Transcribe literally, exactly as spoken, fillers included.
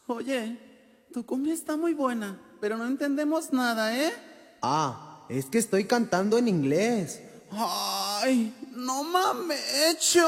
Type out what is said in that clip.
Oye, tu cumbia está muy buena, pero no entendemos nada, ¿eh? Ah, es que estoy cantando en inglés. Ay, no mames,